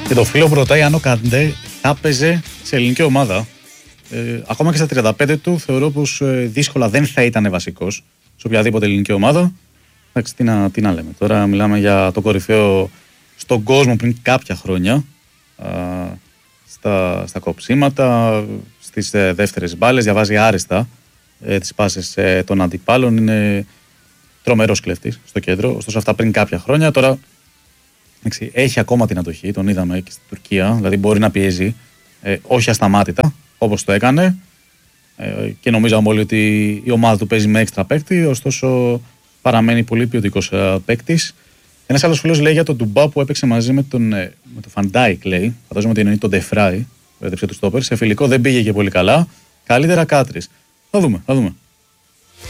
Και το φίλο που ρωτάει αν ο Καντέ θα παίζει σε ελληνική ομάδα. Ακόμα και στα 35 του θεωρώ πως δύσκολα δεν θα ήταν βασικός σε οποιαδήποτε ελληνική ομάδα. Εντάξει, τι να λέμε. Τώρα μιλάμε για το κορυφαίο στον κόσμο πριν κάποια χρόνια. Στα κοψίματα, στις δεύτερες μπάλες, διαβάζει άριστα τις πάσες των αντιπάλων. Είναι τρομερός κλέφτης στο κέντρο. Ωστόσο αυτά πριν κάποια χρόνια. Τώρα έχει ακόμα την αντοχή, τον είδαμε και στην Τουρκία. Δηλαδή μπορεί να πιέζει, όχι ασταμάτητα όπως το έκανε. Και νομίζαμε όλοι ότι η ομάδα του παίζει με έξτρα παίκτη. Ωστόσο παραμένει πολύ ποιοτικός παίκτης. Ένας άλλος φίλος λέει για τον Ντουμπά που έπαιξε μαζί με τον Φαντάικ, λέει. Φαντάζομαι ότι εννοεί τον Ντεφράι, το στόπερ. Σε φιλικό δεν πήγε και πολύ καλά. Καλύτερα Κάτρις. Θα δούμε.